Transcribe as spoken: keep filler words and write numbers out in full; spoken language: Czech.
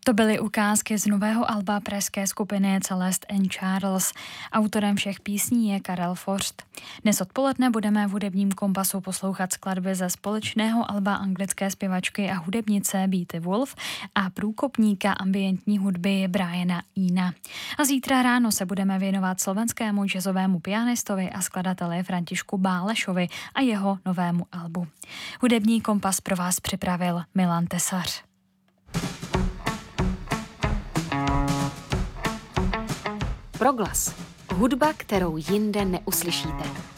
To byly ukázky z nového alba pražské skupiny Celeste and Charles. Autorem všech písní je Karel Forst. Dnes odpoledne budeme v hudebním kompasu poslouchat skladby ze společného alba anglické zpěvačky a hudebnice Beatty Wolf a průkopníka ambientní hudby Briana Ena. A zítra ráno se budeme věnovat slovenskému jazzovému pianistovi a skladateli Františku Bálešovi a jeho novému albu. Hudební kompas pro vás připravil Milan Tesař. Proglas. Hudba, kterou jinde neuslyšíte.